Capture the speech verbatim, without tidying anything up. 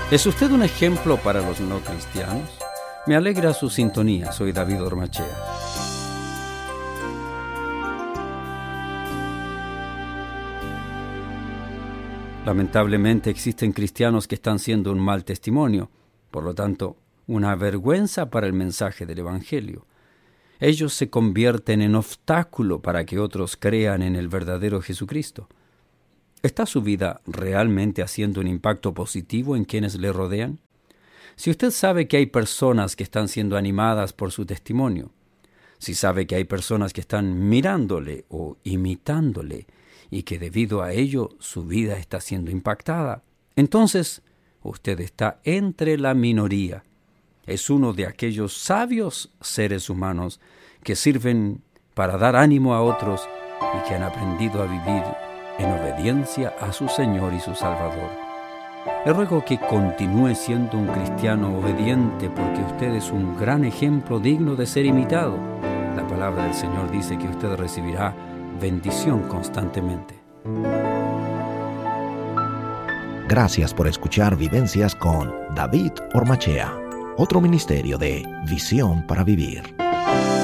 ¿Es usted un ejemplo para los no cristianos? Me alegra su sintonía. Soy David Ormachea. Lamentablemente existen cristianos que están siendo un mal testimonio, por lo tanto, una vergüenza para el mensaje del Evangelio. Ellos se convierten en obstáculo para que otros crean en el verdadero Jesucristo. ¿Está su vida realmente haciendo un impacto positivo en quienes le rodean? Si usted sabe que hay personas que están siendo animadas por su testimonio, si sabe que hay personas que están mirándole o imitándole y que debido a ello su vida está siendo impactada, entonces usted está entre la minoría. Es uno de aquellos sabios seres humanos que sirven para dar ánimo a otros y que han aprendido a vivir en obediencia a su Señor y su Salvador. Le ruego que continúe siendo un cristiano obediente porque usted es un gran ejemplo digno de ser imitado. La palabra del Señor dice que usted recibirá bendición constantemente. Gracias por escuchar Vivencias con David Ormachea, otro ministerio de Visión para Vivir.